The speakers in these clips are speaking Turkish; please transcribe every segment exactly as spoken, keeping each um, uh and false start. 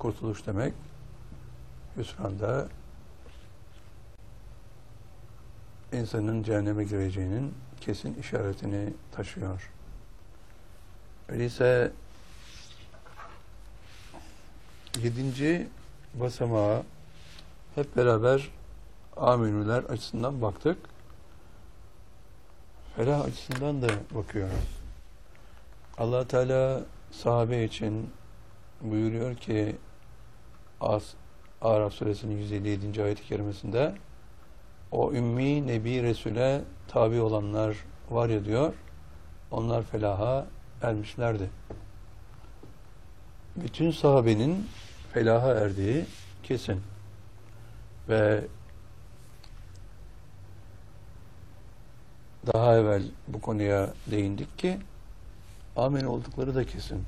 kurtuluş demek. Hüsranda insanın cehenneme gireceğinin kesin işaretini taşıyor. Öyleyse yedinci basamağa hep beraber âminüler açısından baktık. Felah açısından da bakıyoruz. Allah Teala sahabe için buyuruyor ki As Araf suresinin yüz elli yedinci ayet-i kerimesinde o ümmi Nebi Resul'e tabi olanlar var ya diyor, onlar felaha ermişlerdi. Bütün sahabenin felaha erdiği kesin. Ve daha evvel bu konuya değindik ki amin oldukları da kesin.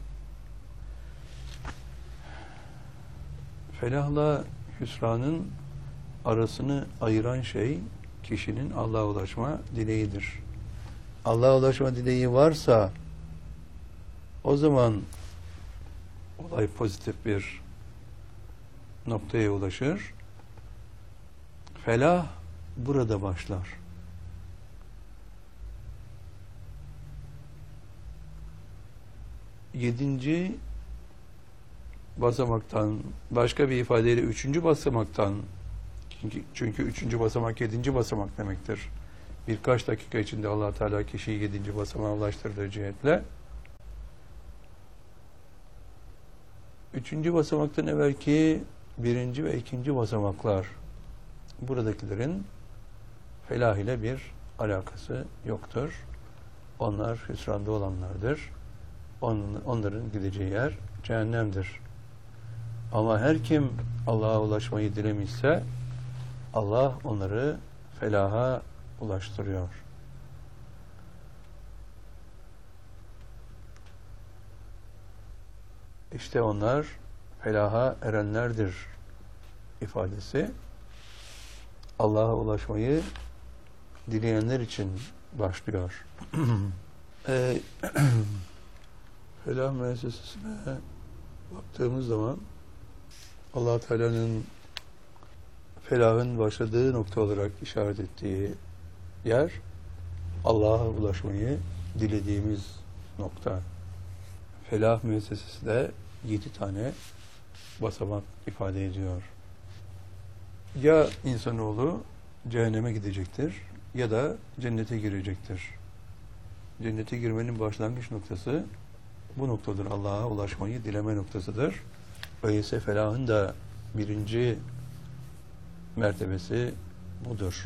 Felahla hüsranın arasını ayıran şey kişinin Allah'a ulaşma dileğidir. Allah'a ulaşma dileği varsa o zaman olay pozitif bir noktaya ulaşır. Felah burada başlar. Yedinci basamaktan, başka bir ifadeyle üçüncü basamaktan, çünkü, çünkü üçüncü basamak yedinci basamak demektir. Birkaç dakika içinde Allah Teala kişiyi yedinci basamağa ulaştırdığı cihetle. Üçüncü basamaktan evvelki birinci ve ikinci basamaklar, buradakilerin felah ile bir alakası yoktur. Onlar hüsranda olanlardır. Onların gideceği yer cehennemdir. Ama her kim Allah'a ulaşmayı dilemişse Allah onları felaha ulaştırıyor. İşte onlar felaha erenlerdir ifadesi Allah'a ulaşmayı dileyenler için başlıyor. e, Felah müessesesine baktığımız zaman Allah Teala'nın felahın başladığı nokta olarak işaret ettiği yer Allah'a ulaşmayı dilediğimiz nokta. Felah müessesesi de yedi tane basamak ifade ediyor. Ya insanoğlu cehenneme gidecektir ya da cennete girecektir. Cennete girmenin başlangıç noktası bu noktadır. Allah'a ulaşmayı dileme noktasıdır. Öyleyse felahın da birinci mertebesi budur.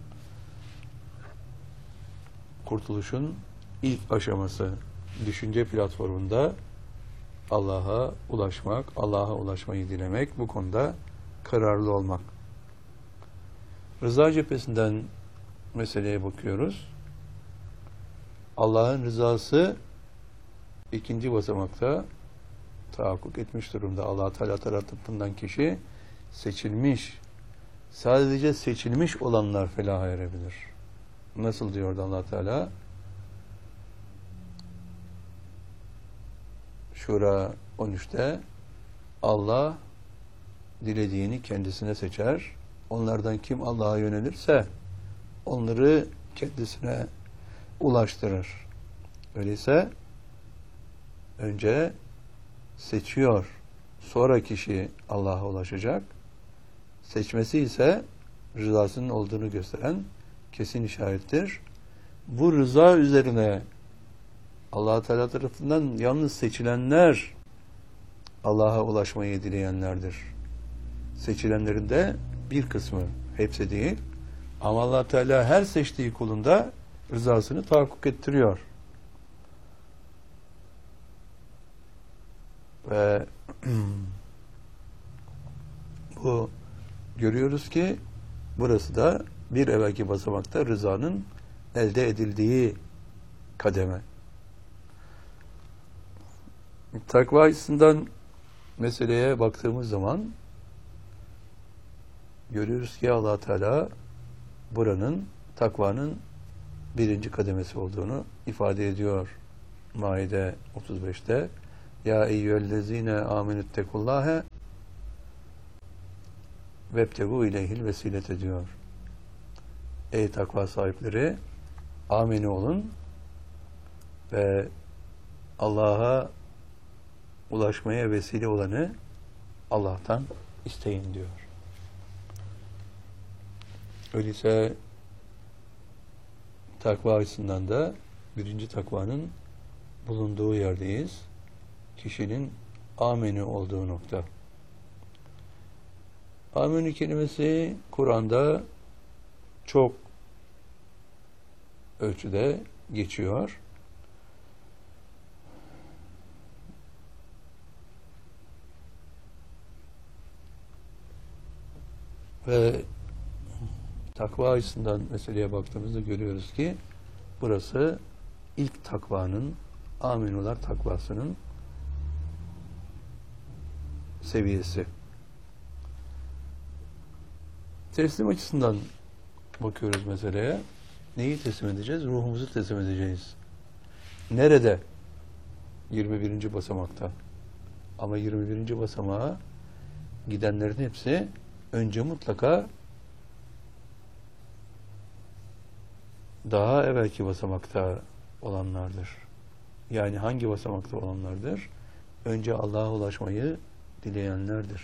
Kurtuluşun ilk aşaması düşünce platformunda Allah'a ulaşmak, Allah'a ulaşmayı dilemek, bu konuda kararlı olmak. Rıza cephesinden meseleye bakıyoruz. Allah'ın rızası ikinci basamakta tahakkuk etmiş durumda. Allah Teala tarafından kişi seçilmiş, sadece seçilmiş olanlar felaha erebilir. Nasıl diyordu Allah Teala? Şura on üçte Allah dilediğini kendisine seçer. Onlardan kim Allah'a yönelirse onları kendisine ulaştırır. Öyleyse önce seçiyor. Sonra kişi Allah'a ulaşacak. Seçmesi ise rızasının olduğunu gösteren kesin işarettir. Bu rıza üzerine Allah Teala tarafından yalnız seçilenler Allah'a ulaşmayı dileyenlerdir. Seçilenlerin de bir kısmı, hepsi değil. Ama Allah Teala her seçtiği kulunda rızasını tahakkuk ettiriyor. Ve bu görüyoruz ki burası da bir evvelki basamakta rızanın elde edildiği kademe. Takva açısından meseleye baktığımız zaman görüyoruz ki Allah Teala buranın takvanın birinci kademesi olduğunu ifade ediyor. Maide otuz beşte Ya eyyühellezine amenüttekullâhe vebtegu ileyhil vesilete diyor. Ey takva sahipleri, ameni olun ve Allah'a ulaşmaya vesile olanı Allah'tan isteyin diyor. Öyleyse takva açısından da birinci takvanın bulunduğu yerdeyiz. Kişinin ameni olduğu nokta. Ameni kelimesi Kur'an'da çok ölçüde geçiyor. Ve takva açısından meseleye baktığımızda görüyoruz ki burası ilk takvanın, amenular takvasının seviyesi. Teslim açısından bakıyoruz meseleye. Neyi teslim edeceğiz? Ruhumuzu teslim edeceğiz. Nerede? yirmi birinci basamakta. Ama yirmi birinci basamağa gidenlerin hepsi önce mutlaka daha evvelki basamakta olanlardır. Yani hangi basamakta olanlardır? Önce Allah'a ulaşmayı dileyenlerdir.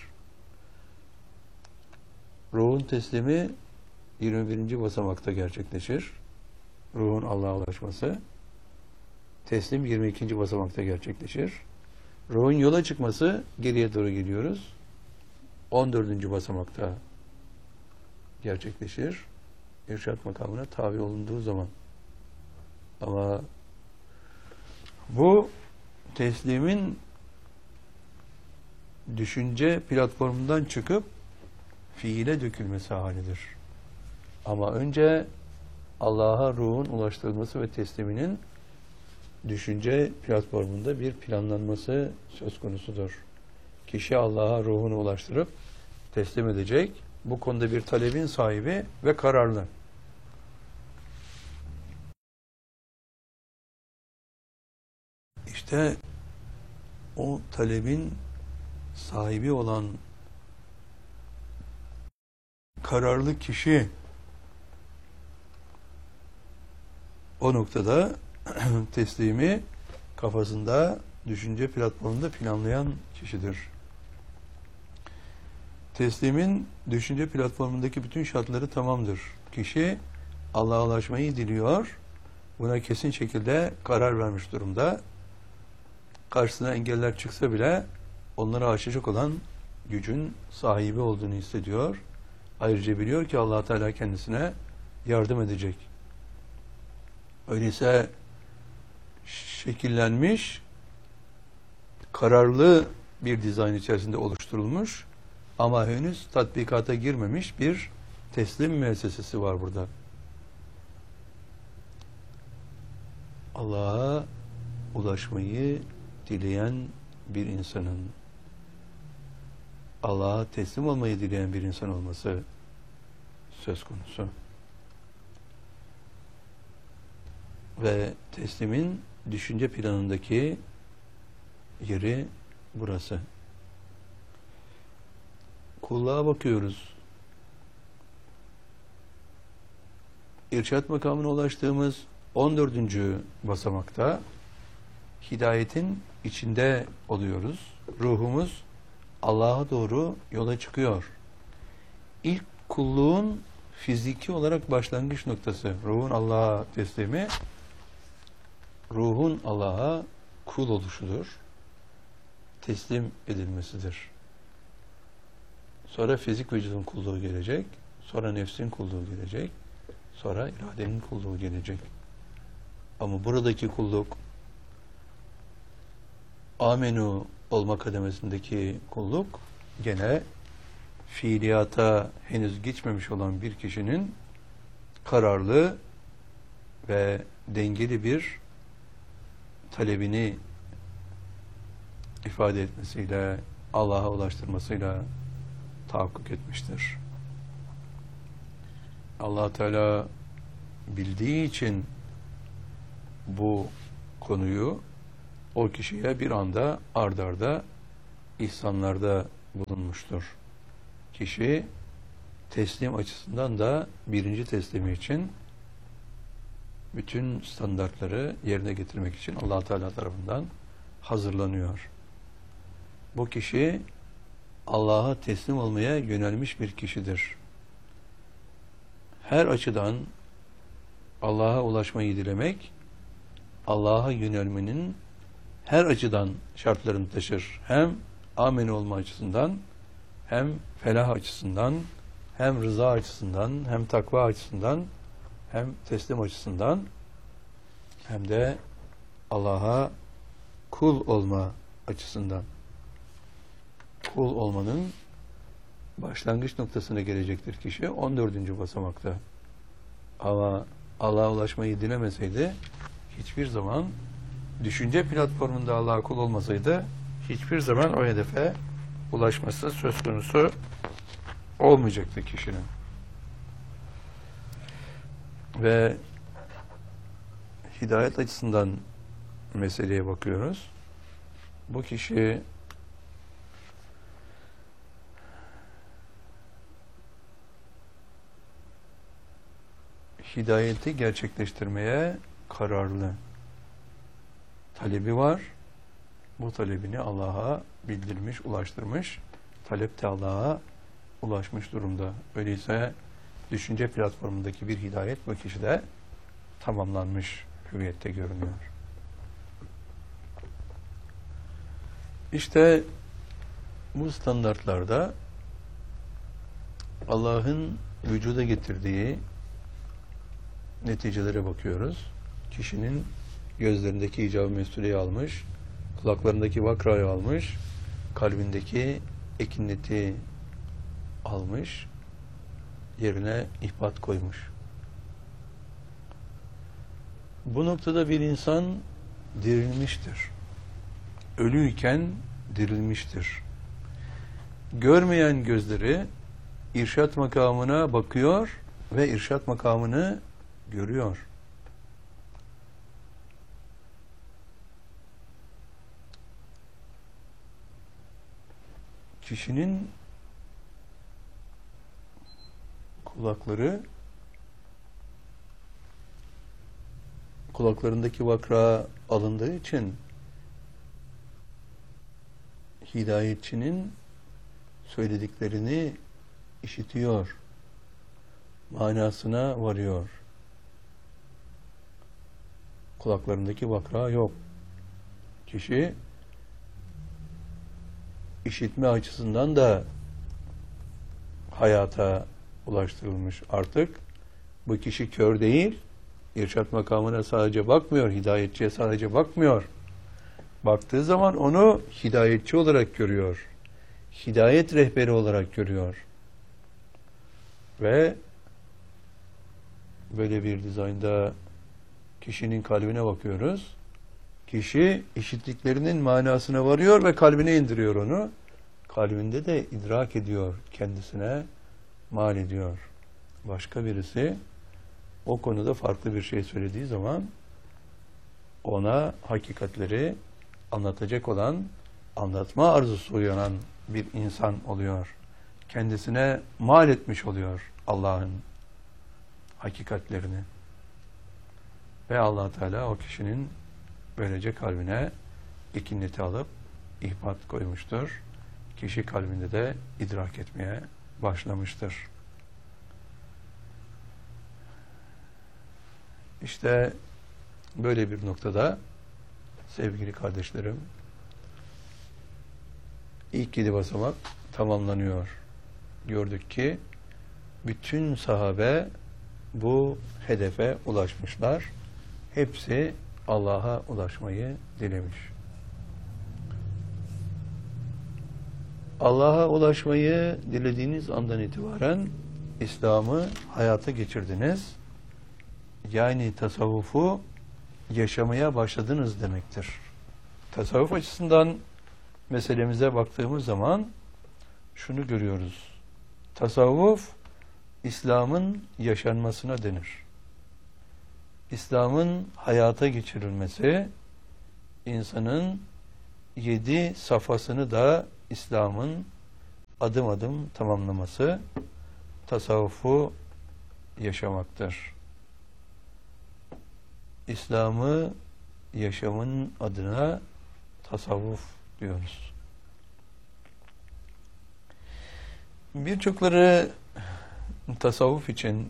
Ruhun teslimi yirmi birinci basamakta gerçekleşir. Ruhun Allah'a ulaşması. Teslim yirmi ikinci basamakta gerçekleşir. Ruhun yola çıkması, geriye doğru geliyoruz, on dördüncü basamakta gerçekleşir. İrşad makamına tabi olunduğu zaman. Ama bu teslimin düşünce platformundan çıkıp fiile dökülmesi halidir. Ama önce Allah'a ruhun ulaştırılması ve tesliminin düşünce platformunda bir planlanması söz konusudur. Kişi Allah'a ruhunu ulaştırıp teslim edecek. Bu konuda bir talebin sahibi ve kararlı. İşte o talebin sahibi olan kararlı kişi o noktada teslimi kafasında, düşünce platformunda planlayan kişidir. Teslimin düşünce platformundaki bütün şartları tamamdır. Kişi Allah'a ulaşmayı diliyor. Buna kesin şekilde karar vermiş durumda. Karşısına engeller çıksa bile onları aşacak olan gücün sahibi olduğunu hissediyor. Ayrıca biliyor ki Allah Teala kendisine yardım edecek. Öyleyse şekillenmiş, kararlı bir dizayn içerisinde oluşturulmuş ama henüz tatbikata girmemiş bir teslim müessesesi var burada. Allah'a ulaşmayı dileyen bir insanın, Allah'a teslim olmayı dileyen bir insan olması söz konusu. Ve teslimin düşünce planındaki yeri burası. Kulluğa bakıyoruz. İrşad makamına ulaştığımız on dördüncü basamakta hidayetin içinde oluyoruz. Ruhumuz Allah'a doğru yola çıkıyor. İlk kulluğun fiziki olarak başlangıç noktası, ruhun Allah'a teslimi, ruhun Allah'a kul oluşudur. Teslim edilmesidir. Sonra fizik vücudun kulluğu gelecek, sonra nefsin kulluğu gelecek, sonra iradenin kulluğu gelecek. Ama buradaki kulluk, amenu olma kademesindeki kulluk, gene fiiliyata henüz geçmemiş olan bir kişinin kararlı ve dengeli bir talebini ifade etmesiyle, Allah'a ulaştırmasıyla tahakkuk etmiştir. Allah Teala bildiği için bu konuyu o kişiye bir anda ard arda ihsanlarda bulunmuştur. Kişi teslim açısından da birinci teslimi için bütün standartları yerine getirmek için Allah Teala tarafından hazırlanıyor. Bu kişi Allah'a teslim olmaya yönelmiş bir kişidir. Her açıdan Allah'a ulaşmayı dilemek, Allah'a yönelmenin her açıdan şartlarını taşır. Hem amin olma açısından, hem felah açısından, hem rıza açısından, hem takva açısından, hem teslim açısından, hem de Allah'a kul olma açısından. Kul olmanın başlangıç noktasına gelecektir kişi on dördüncü basamakta. Ama Allah'a ulaşmayı dilemeseydi, hiçbir zaman düşünce platformunda Allah'a kul olmasaydı, hiçbir zaman o hedefe ulaşması söz konusu olmayacaktı kişinin. Ve hidayet açısından meseleye bakıyoruz. Bu kişi hidayeti gerçekleştirmeye kararlı. Talebi var. Bu talebini Allah'a bildirmiş, ulaştırmış. Talep de Allah'a ulaşmış durumda. Öyleyse düşünce platformundaki bir hidayet bu kişide tamamlanmış hüviyette görünüyor. İşte bu standartlarda Allah'ın vücuda getirdiği neticelere bakıyoruz. Kişinin gözlerindeki icab-ı mesuleyi almış, kulaklarındaki vakrayı almış, kalbindeki ekineti almış, yerine ihbat koymuş. Bu noktada bir insan dirilmiştir. Ölüyken dirilmiştir. Görmeyen gözleri irşat makamına bakıyor ve irşat makamını görüyor. Kişinin kulakları kulaklarındaki vakra alındığı için hidayetçinin söylediklerini işitiyor. Manasına varıyor. Kulaklarındaki vakra yok. Kişi işitme açısından da hayata ulaştırılmış artık. Bu kişi kör değil, irşat makamına sadece bakmıyor, hidayetçiye sadece bakmıyor. Baktığı zaman onu hidayetçi olarak görüyor. Hidayet rehberi olarak görüyor. Ve böyle bir dizaynda kişinin kalbine bakıyoruz. Kişi işittiklerinin manasına varıyor ve kalbine indiriyor onu. Kalbinde de idrak ediyor, kendisine mal ediyor. Başka birisi o konuda farklı bir şey söylediği zaman ona hakikatleri anlatacak olan, anlatma arzusu uyanan bir insan oluyor. Kendisine mal etmiş oluyor Allah'ın hakikatlerini. Ve Allah Teala o kişinin böylece kalbine ikinneti alıp ihbat koymuştur. Kişi kalbinde de idrak etmeye başlamıştır. İşte böyle bir noktada sevgili kardeşlerim, ilk yedi basamak tamamlanıyor. Gördük ki bütün sahabe bu hedefe ulaşmışlar. Hepsi Allah'a ulaşmayı dilemiş. Allah'a ulaşmayı dilediğiniz andan itibaren İslam'ı hayata geçirdiniz. Yani tasavvufu yaşamaya başladınız demektir. Tasavvuf açısından meselemize baktığımız zaman şunu görüyoruz. Tasavvuf, İslam'ın yaşanmasına denir. İslam'ın hayata geçirilmesi, insanın yedi safhasını da İslam'ın adım adım tamamlaması, tasavvufu yaşamaktır. İslam'ı yaşamın adına tasavvuf diyoruz. Birçokları tasavvuf için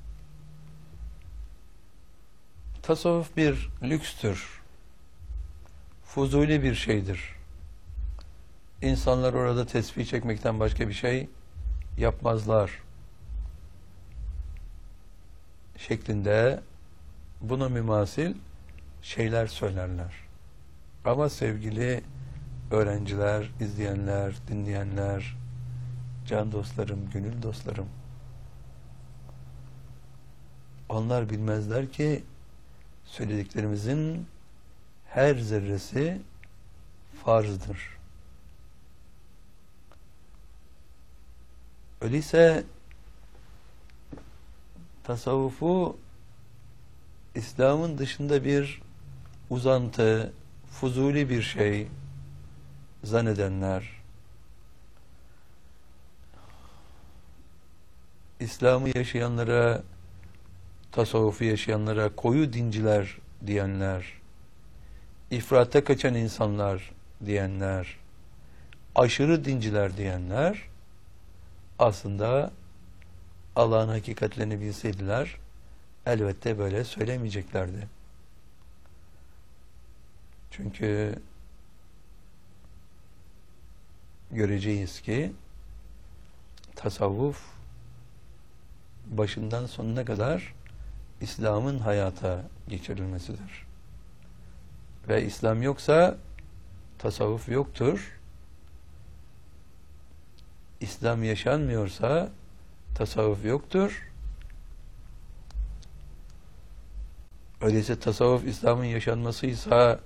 tasavvuf bir lükstür, fuzuli bir şeydir. İnsanlar orada tesbih çekmekten başka bir şey yapmazlar şeklinde buna mümasil şeyler söylerler. Ama sevgili öğrenciler, izleyenler, dinleyenler, can dostlarım, gönül dostlarım, onlar bilmezler ki söylediklerimizin her zerresi farzdır. Öyleyse tasavvufu İslam'ın dışında bir uzantı, fuzuli bir şey zannedenler, İslam'ı yaşayanlara, tasavvufu yaşayanlara koyu dinciler diyenler, ifrata kaçan insanlar diyenler, aşırı dinciler diyenler, aslında Allah'ın hakikatlerini bilseydiler, elbette böyle söylemeyeceklerdi. Çünkü göreceğiz ki tasavvuf başından sonuna kadar İslam'ın hayata geçirilmesidir. Ve İslam yoksa tasavvuf yoktur. İslam yaşanmıyorsa tasavvuf yoktur. Öyleyse tasavvuf İslam'ın yaşanmasıysa,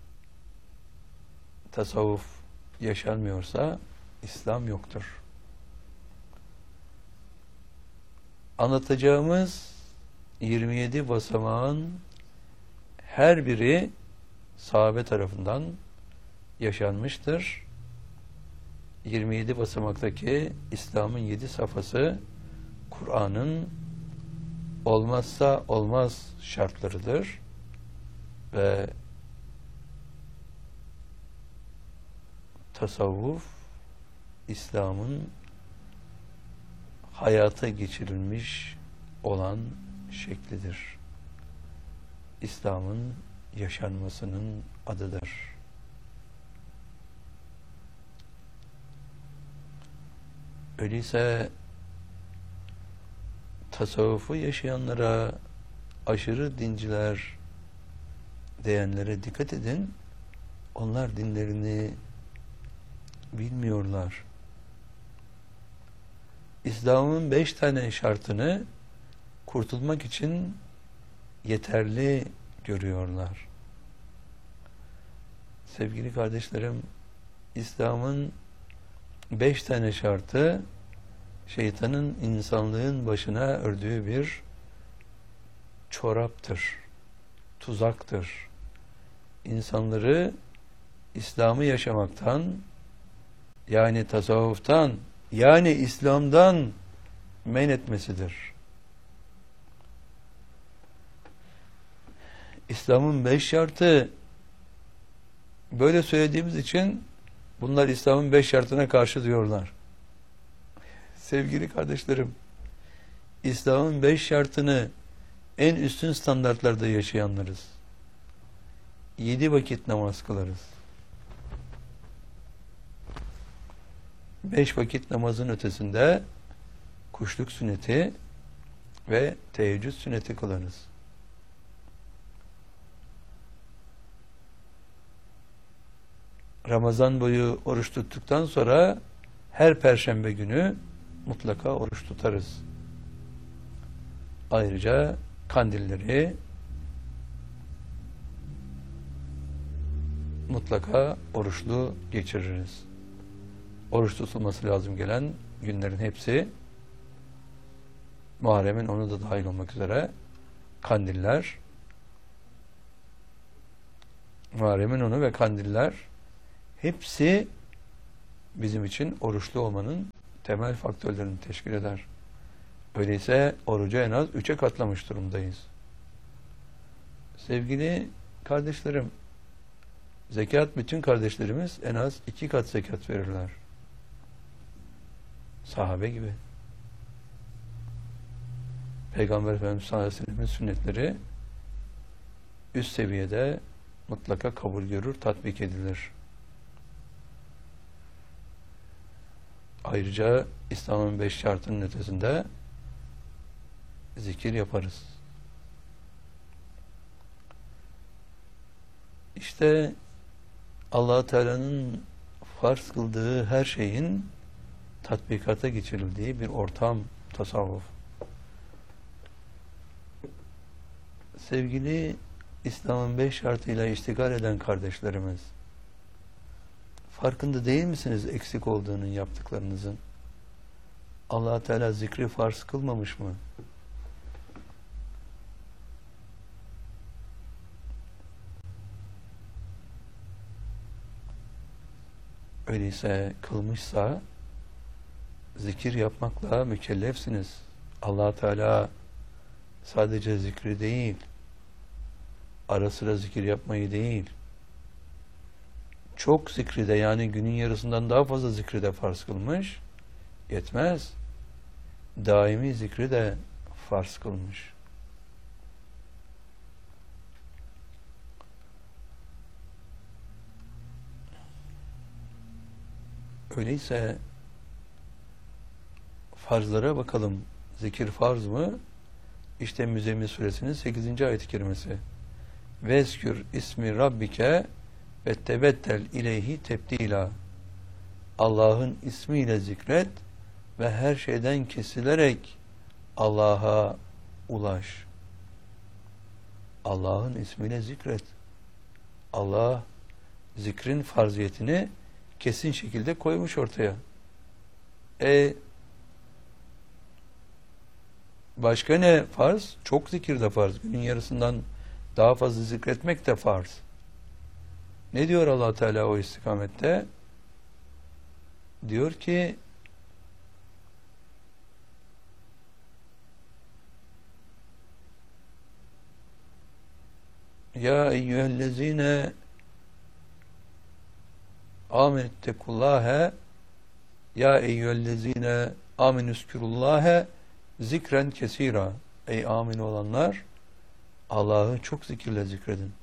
tasavvuf yaşanmıyorsa İslam yoktur. Anlatacağımız yirmi yedi basamağın her biri sahabe tarafından yaşanmıştır. yirmi yedi basamaktaki İslam'ın yedi safhası Kur'an'ın olmazsa olmaz şartlarıdır ve tasavvuf İslam'ın hayata geçirilmiş olan şeklidir. İslam'ın yaşanmasının adıdır. Öyleyse tasavvufu yaşayanlara, aşırı dinciler diyenlere dikkat edin. Onlar dinlerini bilmiyorlar. İslam'ın beş tane şartını kurtulmak için yeterli görüyorlar. Sevgili kardeşlerim, İslam'ın beş tane şartı şeytanın insanlığın başına ördüğü bir çoraptır, tuzaktır. İnsanları İslam'ı yaşamaktan, yani tasavvuftan, yani İslam'dan men etmesidir. İslam'ın beş şartı, böyle söylediğimiz için bunlar İslam'ın beş şartına karşı diyorlar. Sevgili kardeşlerim, İslam'ın beş şartını en üstün standartlarda yaşayanlarız. Yedi vakit namaz kılarız. Beş vakit namazın ötesinde kuşluk sünneti ve teheccüd sünneti kılarız. Ramazan boyu oruç tuttuktan sonra her perşembe günü mutlaka oruç tutarız. Ayrıca kandilleri mutlaka oruçlu geçiririz. Oruç tutulması lazım gelen günlerin hepsi, Muharrem'in onu da dahil olmak üzere, kandiller, Muharrem'in onu ve kandiller hepsi bizim için oruçlu olmanın temel faktörlerini teşkil eder. Öyleyse orucu en az üçe katlamış durumdayız. Sevgili kardeşlerim, zekat bütün kardeşlerimiz en az iki kat zekat verirler. Sahabe gibi. Peygamber Efendimiz sallallahu aleyhi ve sellem'in sünnetleri üst seviyede mutlaka kabul görür, tatbik edilir. Ayrıca İslam'ın beş şartının ötesinde zikir yaparız. İşte Allah Teala'nın farz kıldığı her şeyin tatbikata geçirildiği bir ortam tasavvuf. Sevgili İslam'ın beş şartıyla iştigal eden kardeşlerimiz, farkında değil misiniz eksik olduğunun yaptıklarınızın? Allah Teala zikri farz kılmamış mı? Öyleyse kılmışsa zikir yapmakla mükellefsiniz. Allah Teala sadece zikri değil, ara sıra zikir yapmayı değil, çok zikri de, yani günün yarısından daha fazla zikri de farz kılmış, yetmez. Daimi zikri de farz kılmış. Öyleyse farzlara bakalım. Zikir farz mı? İşte Müzzemmil Suresinin sekizinci ayet-i kerimesi. Vezkür ismi rabbike ve tebettel ileyhi tebdila. Allah'ın ismiyle zikret ve her şeyden kesilerek Allah'a ulaş. Allah'ın ismiyle zikret. Allah zikrin farziyetini kesin şekilde koymuş ortaya. E başka ne farz? Çok zikir de farz. Günün yarısından daha fazla zikretmek de farz. Ne diyor Allah Teala o istikamette? Diyor ki Ya eyyühellezine amenüttekullâhe Ya eyyühellezine amenüskürullâhe zikren kesira. Ey amin olanlar, Allah'ı çok zikirle zikredin.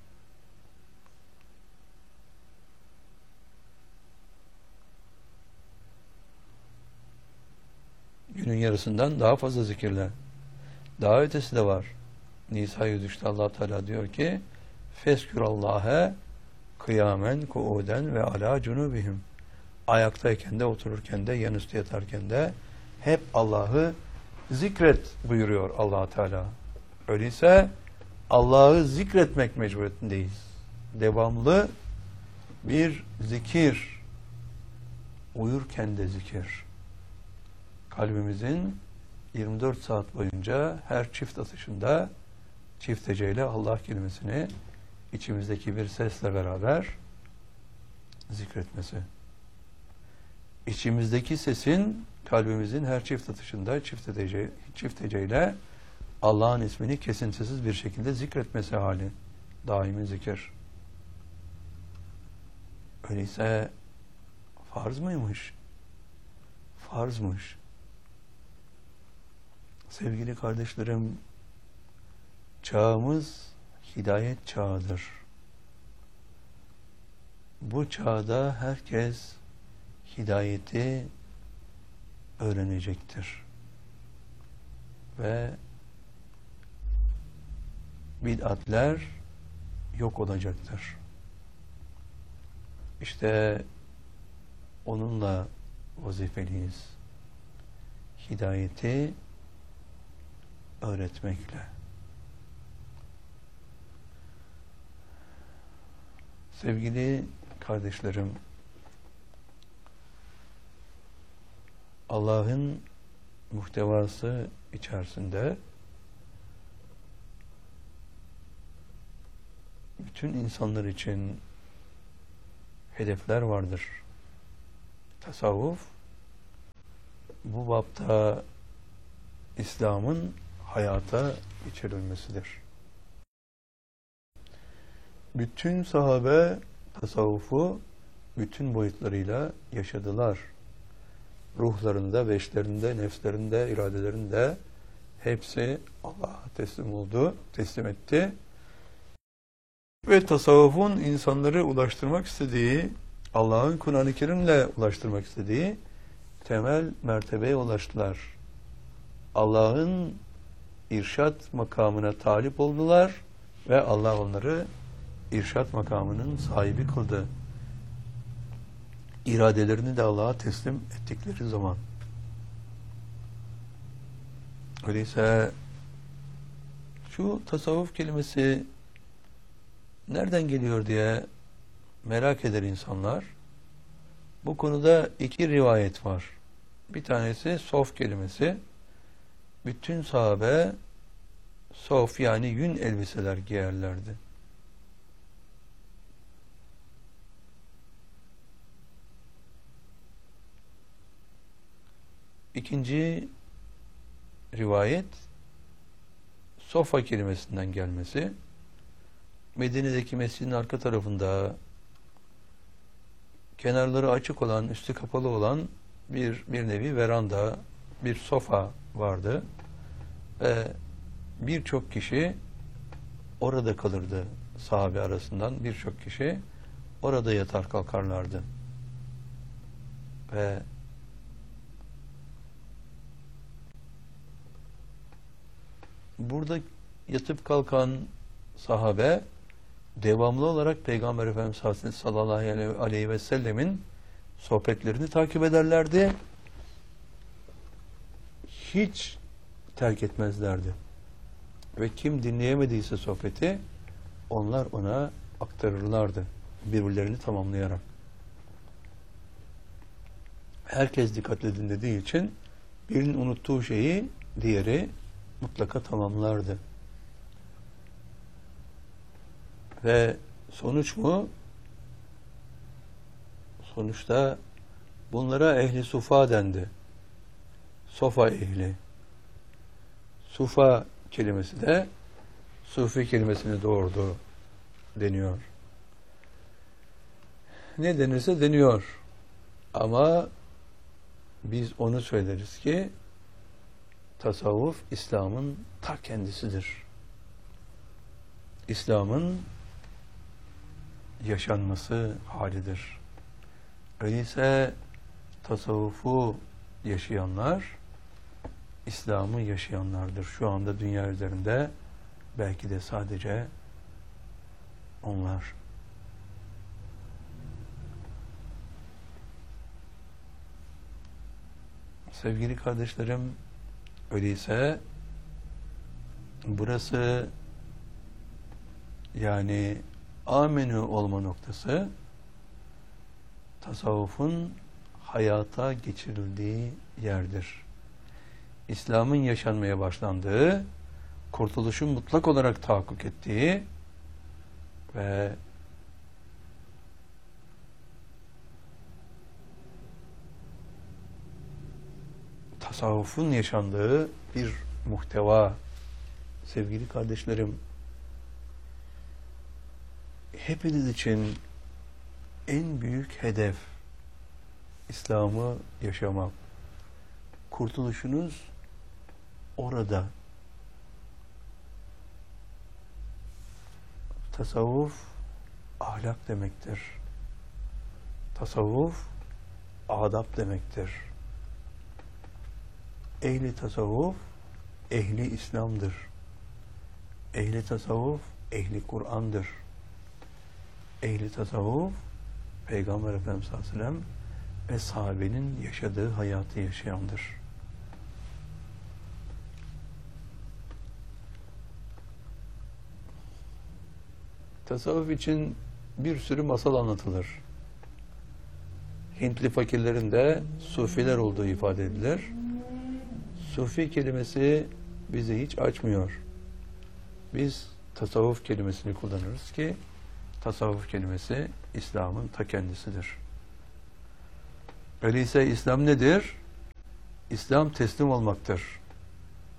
Günün yarısından daha fazla zikirler. Daha ötesi de var. Nisa yüz üçte Allah Teala diyor ki Feskürallâhe kıyamen kuuden ve alâ cunubihim. Ayaktayken de, otururken de, yanüstü yatarken de hep Allah'ı zikret buyuruyor Allah Teala. Öyleyse Allah'ı zikretmek mecburiyetindeyiz. Devamlı bir zikir, uyurken de zikir. Kalbimizin yirmi dört saat boyunca her çift atışında çift heceyle Allah kelimesini içimizdeki bir sesle beraber zikretmesi. İçimizdeki sesin kalbimizin her çift atışında çift hece, çift heceyle Allah'ın ismini kesintisiz bir şekilde zikretmesi hali. Daimi zikir. Öyleyse farz mıymış? Farzmış. Sevgili kardeşlerim, çağımız hidayet çağıdır. Bu çağda herkes hidayeti öğrenecektir. Ve bid'atler yok olacaktır. İşte onunla vazifeliyiz. Hidayeti öğretmekle. Sevgili kardeşlerim, Allah'ın muhtevası içerisinde bütün insanlar için hedefler vardır. Tasavvuf bu bapta İslam'ın hayata geçirilmesidir. Bütün sahabe tasavvufu bütün boyutlarıyla yaşadılar. Ruhlarında, beşlerinde, nefslerinde, iradelerinde hepsi Allah'a teslim oldu, teslim etti. Ve tasavvufun insanları ulaştırmak istediği, Allah'ın Kur'an-ı Kerim'le ulaştırmak istediği temel mertebeye ulaştılar. Allah'ın irşat makamına talip oldular ve Allah onları irşat makamının sahibi kıldı. İradelerini de Allah'a teslim ettikleri zaman. Öyleyse şu tasavvuf kelimesi nereden geliyor diye merak eder insanlar. Bu konuda iki rivayet var. Bir tanesi sof kelimesi. Bütün sahabe sof yani yün elbiseler giyerlerdi. İkinci rivayet sofa kelimesinden gelmesi. Medine'deki mescidin arka tarafında kenarları açık olan, üstü kapalı olan bir bir nevi veranda, bir sofa vardı. Ve birçok kişi orada kalırdı. Sahabe arasından birçok kişi orada yatar kalkarlardı. Ve burada yatıp kalkan sahabe devamlı olarak Peygamber Efendimiz sallallahu aleyhi ve sellemin sohbetlerini takip ederlerdi. Hiç terk etmezlerdi. Ve kim dinleyemediyse sohbeti onlar ona aktarırlardı. Birbirlerini tamamlayarak. Herkes dikkatle dinlediği için birinin unuttuğu şeyi diğeri mutlaka tamamlardı. Ve sonuç mu? Sonuçta bunlara ehli sufa dendi. Sofa ehli. Sufa kelimesi de sufi kelimesini doğurdu deniyor. Ne denirse deniyor. Ama biz onu söyleriz ki tasavvuf İslam'ın ta kendisidir. İslam'ın yaşanması halidir. Öyleyse tasavvufu yaşayanlar İslam'ı yaşayanlardır. Şu anda dünya üzerinde belki de sadece onlar. Sevgili kardeşlerim, öyleyse burası yani amenü olma noktası tasavvufun hayata geçirildiği yerdir. İslam'ın yaşanmaya başlandığı, kurtuluşun mutlak olarak tahakkuk ettiği ve tasavvufun yaşandığı bir muhteva. Sevgili kardeşlerim, hepiniz için en büyük hedef İslam'ı yaşamak. Kurtuluşunuz orada. Tasavvuf ahlak demektir. Tasavvuf adab demektir. Ehli tasavvuf ehli İslam'dır. Ehli tasavvuf ehli Kur'an'dır. Ehli tasavvuf Peygamber Efendimiz sallallahu aleyhi ve sellem ve sahabenin yaşadığı hayatı yaşayandır. Tasavvuf için bir sürü masal anlatılır. Hintli fakirlerin de sufiler olduğu ifade edilir. Sufi kelimesi bizi hiç açmıyor. Biz tasavvuf kelimesini kullanırız ki tasavvuf kelimesi İslam'ın ta kendisidir. Öyleyse İslam nedir? İslam teslim olmaktır.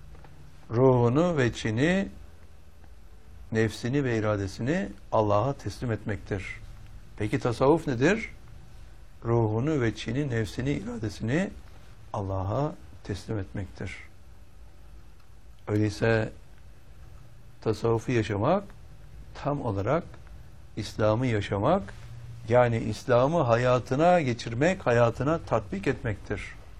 ruhunu ve içini, nefsini ve iradesini Allah'a teslim etmektir. Peki tasavvuf nedir? Ruhunu ve içini, nefsini, iradesini Allah'a teslim etmektir. Öyleyse tasavvufu yaşamak tam olarak İslam'ı yaşamak, yani İslam'ı hayatına geçirmek, hayatına tatbik etmektir.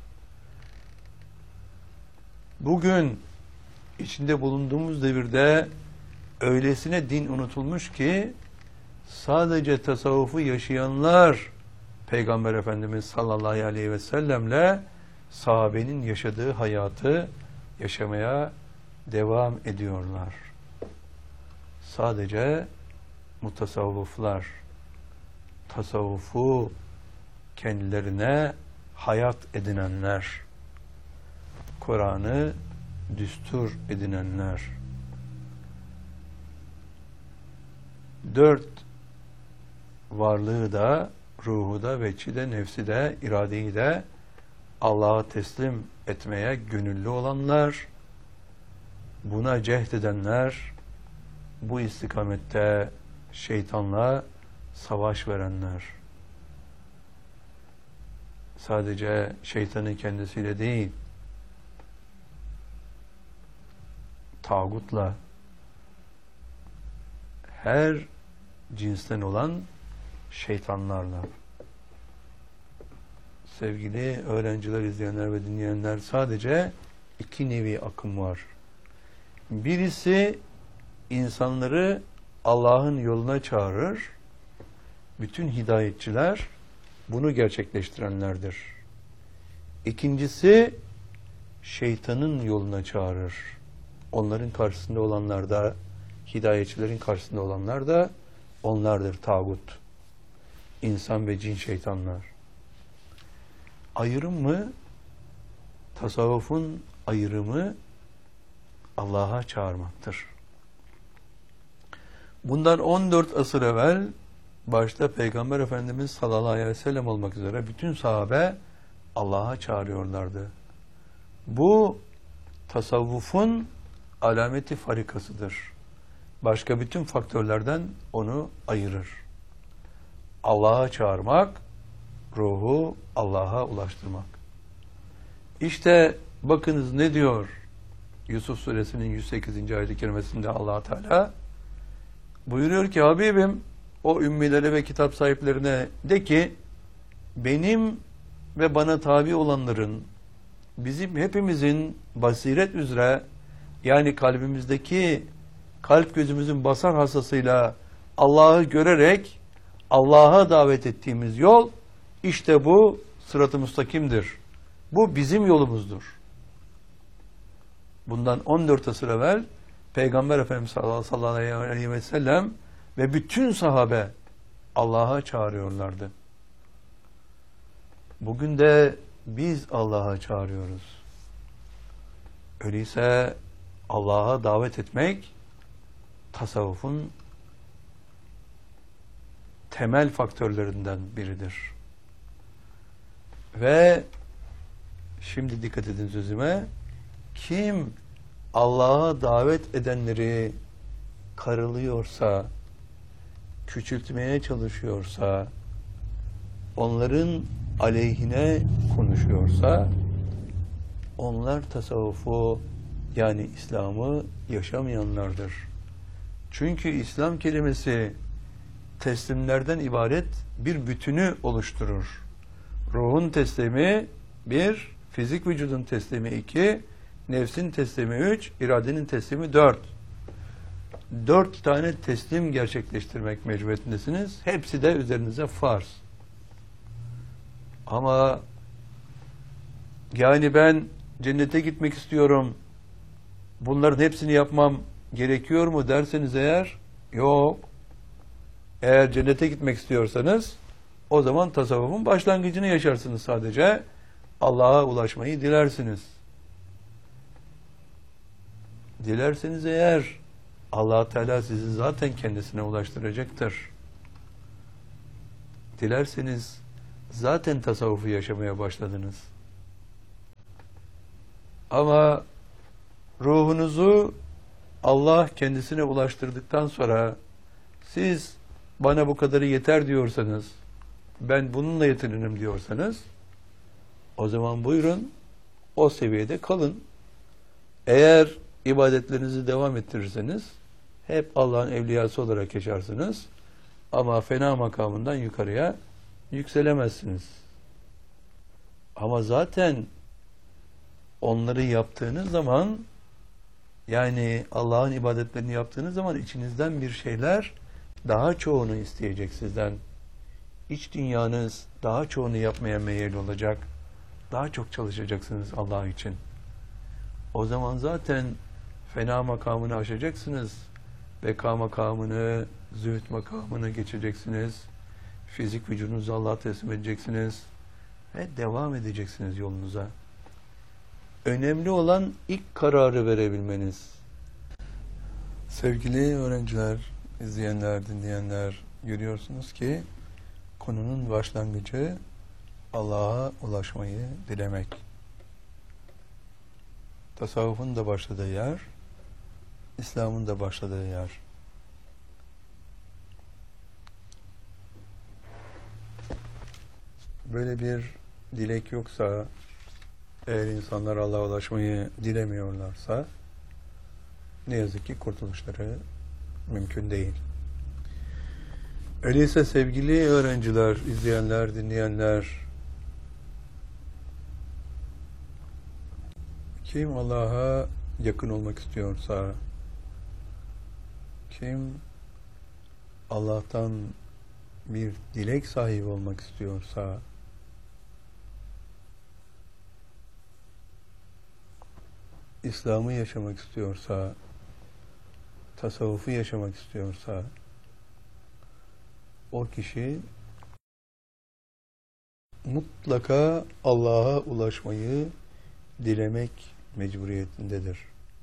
Bugün içinde bulunduğumuz devirde öylesine din unutulmuş ki sadece tasavvufu yaşayanlar Peygamber Efendimiz sallallahu aleyhi ve sellemle sahabenin yaşadığı hayatı yaşamaya devam ediyorlar. Sadece mutasavvıflar tasavvufu kendilerine hayat edinenler, Kur'an'ı düstur edinenler, dört varlığı da, ruhu da, veçi de, nefsi de, iradeyi de Allah'a teslim etmeye gönüllü olanlar, buna cehd edenler, bu istikamette şeytanla savaş verenler. Sadece şeytanın kendisiyle değil, tağutla, her cinsten olan şeytanlarla. Sevgili öğrenciler, izleyenler ve dinleyenler, sadece iki nevi akım var. Birisi insanları Allah'ın yoluna çağırır. Bütün hidayetçiler bunu gerçekleştirenlerdir. İkincisi şeytanın yoluna çağırır. Onların karşısında olanlar da, hidayetçilerin karşısında olanlar da onlardır, tağut. İnsan ve cin şeytanlar. Ayrım mı? Tasavvufun ayrımı Allah'a çağırmaktır. Bundan on dört asır evvel başta Peygamber Efendimiz sallallahu aleyhi ve sellem olmak üzere bütün sahabe Allah'a çağırıyorlardı. Bu tasavvufun alameti farikasıdır. Başka bütün faktörlerden onu ayırır. Allah'a çağırmak, ruhu Allah'a ulaştırmak. İşte bakınız ne diyor Yusuf Suresinin yüz sekizinci ayet-i kerimesinde Allah Teala buyuruyor ki, Habibim o ümmilere ve kitap sahiplerine de ki, benim ve bana tabi olanların, bizim hepimizin basiret üzere, yani kalbimizdeki, kalp gözümüzün basar hasasıyla Allah'ı görerek Allah'a davet ettiğimiz yol, işte bu sırat-ı müstakimdir. Bu bizim yolumuzdur. Bundan on dört asır evvel Peygamber Efendimiz sallallahu aleyhi ve sellem ve bütün sahabe Allah'a çağırıyorlardı. Bugün de biz Allah'a çağırıyoruz. Öyleyse Allah'a davet etmek tasavvufun temel faktörlerinden biridir. Ve şimdi dikkat edin sözüme, kim Allah'a davet edenleri karılıyorsa, küçültmeye çalışıyorsa, onların aleyhine konuşuyorsa, onlar tasavvufu, yani İslam'ı yaşamayanlardır. Çünkü İslam kelimesi teslimlerden ibaret bir bütünü oluşturur. Ruhun teslimi bir, fizik vücudun teslimi iki, nefsin teslimi üç, iradenin teslimi dört. Dört tane teslim gerçekleştirmek mecburiyetindesiniz. Hepsi de üzerinize farz. Ama yani ben cennete gitmek istiyorum, bunların hepsini yapmam gerekiyor mu derseniz eğer, yok. Eğer cennete gitmek istiyorsanız o zaman tasavvufun başlangıcını yaşarsınız sadece. Allah'a ulaşmayı dilersiniz. Dilerseniz eğer Allah Teala sizi zaten kendisine ulaştıracaktır. Dilerseniz zaten tasavvufu yaşamaya başladınız. Ama ruhunuzu Allah kendisine ulaştırdıktan sonra siz bana bu kadarı yeter diyorsanız, ben bununla yetinirim diyorsanız, o zaman buyurun o seviyede kalın. Eğer ibadetlerinizi devam ettirirseniz hep Allah'ın evliyası olarak yaşarsınız. Ama fena makamından yukarıya yükselemezsiniz. Ama zaten onları yaptığınız zaman, yani Allah'ın ibadetlerini yaptığınız zaman içinizden bir şeyler daha çoğunu isteyecek sizden. İç dünyanız daha çoğunu yapmaya meyilli olacak. Daha çok çalışacaksınız Allah için. O zaman zaten fena makamını aşacaksınız. Beka makamını, zühd makamını geçeceksiniz. Fizik vücudunuzu Allah'a teslim edeceksiniz. Ve devam edeceksiniz yolunuza. Önemli olan ilk kararı verebilmeniz. Sevgili öğrenciler, izleyenler, dinleyenler, görüyorsunuz ki konunun başlangıcı Allah'a ulaşmayı dilemek. Tasavvufun da başladığı yer, İslam'ın da başladığı yer. Böyle bir dilek yoksa, eğer insanlar Allah'a ulaşmayı dilemiyorlarsa, ne yazık ki kurtuluşları mümkün değil. Öyleyse sevgili öğrenciler, izleyenler, dinleyenler, kim Allah'a yakın olmak istiyorsa, kim Allah'tan bir dilek sahibi olmak istiyorsa, İslam'ı yaşamak istiyorsa, tasavvufu yaşamak istiyorsa, o kişi mutlaka Allah'a ulaşmayı dilemek mecburiyetindedir.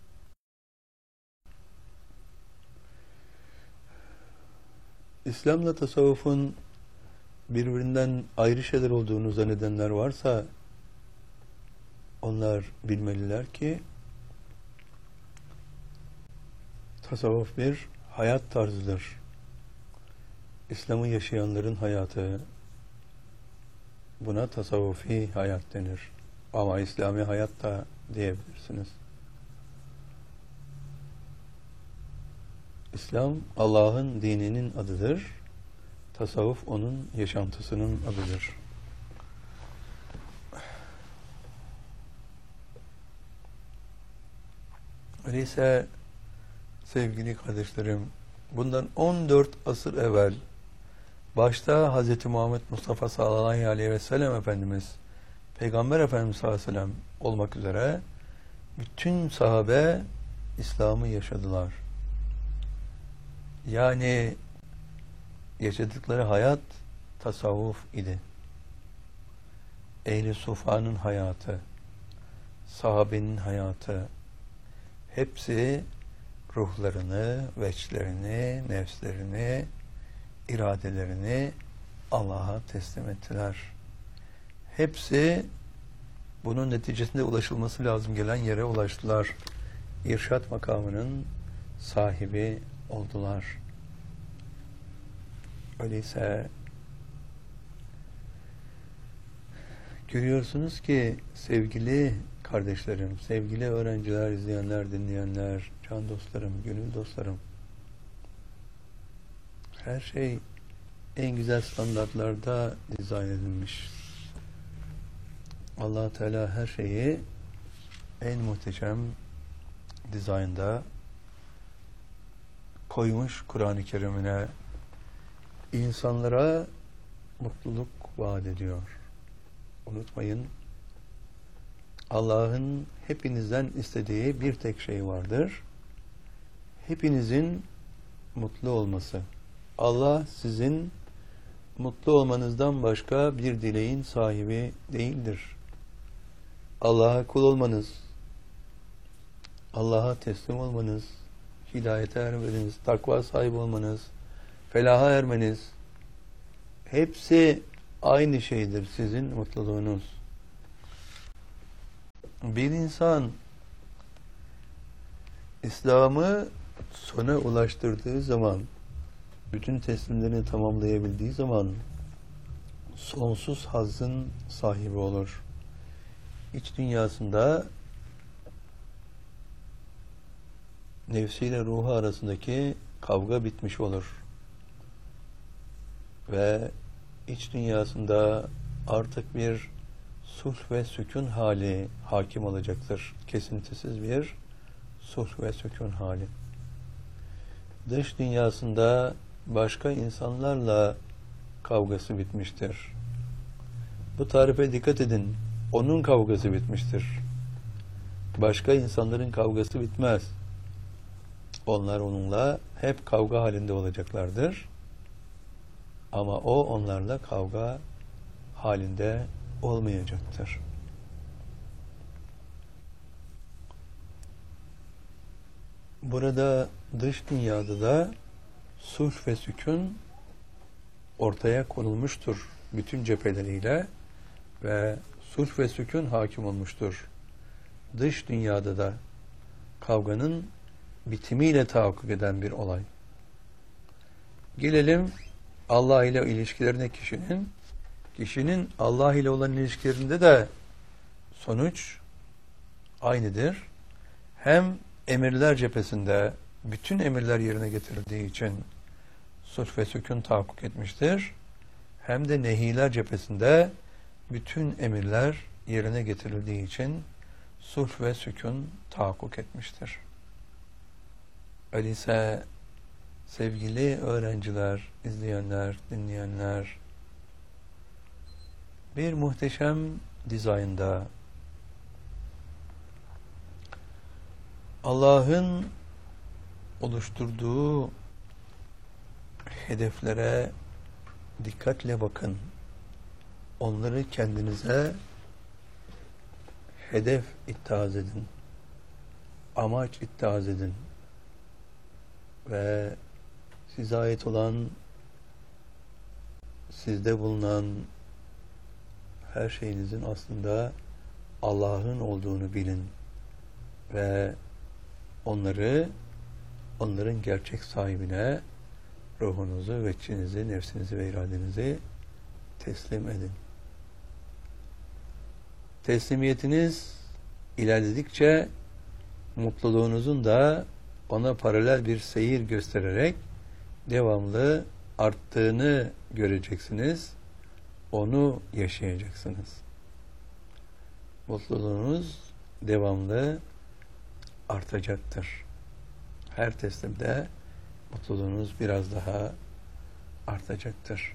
İslam'la tasavvufun birbirinden ayrı şeyler olduğunu zannedenler varsa, onlar bilmeliler ki tasavvuf bir hayat tarzıdır. İslam'ı yaşayanların hayatı, buna tasavvufi hayat denir. Ama İslami hayat da diyebilirsiniz. İslam Allah'ın dininin adıdır. Tasavvuf onun yaşantısının adıdır. Öyleyse sevgili kardeşlerim, bundan on dört asır evvel başta Hz. Muhammed Mustafa sallallahu aleyhi ve sellem Efendimiz, Peygamber Efendimiz sallallahu aleyhi ve sellem olmak üzere bütün sahabe İslam'ı yaşadılar. Yani yaşadıkları hayat tasavvuf idi. Ehl-i Sufa'nın hayatı, sahabenin hayatı, hepsi ruhlarını, veçlerini, nefslerini, iradelerini Allah'a teslim ettiler. Hepsi bunun neticesinde ulaşılması lazım gelen yere ulaştılar. İrşad makamının sahibi oldular. Öyleyse görüyorsunuz ki sevgili kardeşlerim, sevgili öğrenciler, izleyenler, dinleyenler, can dostlarım, gönül dostlarım, her şey en güzel standartlarda dizayn edilmiş. Allah Teala her şeyi en muhteşem dizaynda koymuş Kur'an-ı Kerim'ine. İnsanlara mutluluk vaat ediyor. Unutmayın, Allah'ın hepinizden istediği bir tek şey vardır. Hepinizin mutlu olması. Allah sizin mutlu olmanızdan başka bir dileğin sahibi değildir. Allah'a kul olmanız, Allah'a teslim olmanız, hidayete ermeniz, takva sahibi olmanız, felaha ermeniz, hepsi aynı şeydir sizin mutluluğunuz. Bir insan İslam'ı sona ulaştırdığı zaman, bütün teslimlerini tamamlayabildiği zaman sonsuz hazzın sahibi olur. İç dünyasında nefsiyle ruhu arasındaki kavga bitmiş olur. Ve iç dünyasında artık bir sulh ve sükun hali hakim olacaktır. Kesintisiz bir sulh ve sükun hali. Dış dünyasında başka insanlarla kavgası bitmiştir. Bu tarife dikkat edin. Onun kavgası bitmiştir. Başka insanların kavgası bitmez. Onlar onunla hep kavga halinde olacaklardır. Ama o onlarla kavga halinde olmayacaktır. Burada dış dünyada da sulh ve sükun ortaya konulmuştur bütün cepheleriyle ve sulh ve sükun hakim olmuştur. Dış dünyada da kavganın bitimiyle tahakkuk eden bir olay. Gelelim Allah ile ilişkilerine kişinin. Kişinin Allah ile olan ilişkilerinde de sonuç aynıdır. Hem emirler cephesinde bütün emirler yerine getirildiği için sulh ve sükun tahakkuk etmiştir. Hem de nehiler cephesinde bütün emirler yerine getirildiği için sulh ve sükun tahakkuk etmiştir. Öyleyse sevgili öğrenciler, izleyenler, dinleyenler, bir muhteşem dizaynda Allah'ın oluşturduğu hedeflere dikkatle bakın. Onları kendinize hedef ittihaz edin. Amaç ittihaz edin. Ve size ait olan, sizde bulunan her şeyinizin aslında Allah'ın olduğunu bilin. Ve onları, onların gerçek sahibine ruhunuzu, veçinizi, nefsinizi ve iradenizi teslim edin. Teslimiyetiniz ilerledikçe mutluluğunuzun da ona paralel bir seyir göstererek devamlı arttığını göreceksiniz. Onu yaşayacaksınız. Mutluluğunuz devamlı artacaktır. Her teslimde mutluluğunuz biraz daha artacaktır.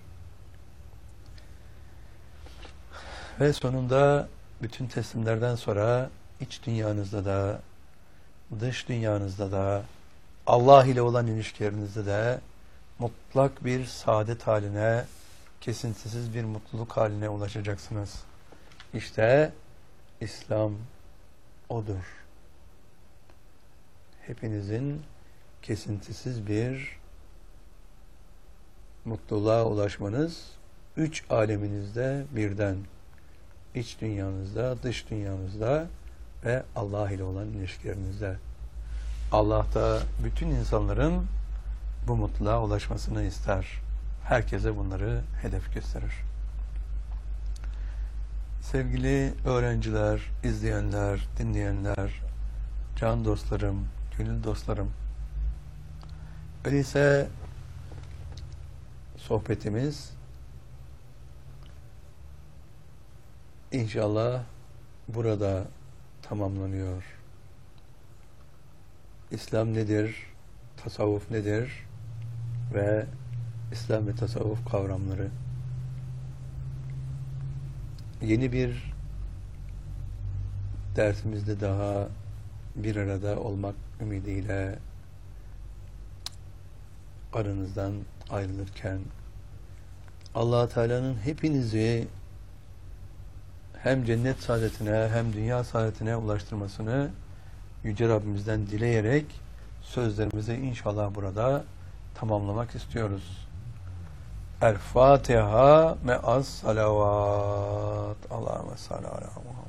Ve sonunda bütün teslimlerden sonra iç dünyanızda da, dış dünyanızda da, Allah ile olan ilişkilerinizde de mutlak bir saadet haline, kesintisiz bir mutluluk haline ulaşacaksınız. İşte İslam odur. Hepinizin kesintisiz bir mutluluğa ulaşmanız üç aleminizde birden, iç dünyanızda, dış dünyanızda ve Allah ile olan ilişkilerinizde. Allah da bütün insanların bu mutluluğa ulaşmasını ister. Herkese bunları hedef gösterir. Sevgili öğrenciler, izleyenler, dinleyenler, can dostlarım, gönül dostlarım, öyleyse sohbetimiz İnşallah burada tamamlanıyor. İslam nedir? Tasavvuf nedir? Ve İslam ve tasavvuf kavramları. Yeni bir dersimizde daha bir arada olmak ümidiyle aranızdan ayrılırken Allah Teala'nın hepinizi hem cennet saadetine hem dünya saadetine ulaştırmasını Yüce Rabbimizden dileyerek sözlerimizi inşallah burada tamamlamak istiyoruz. El Fatiha me'as salavat. Allahümme salli ala Muhammed.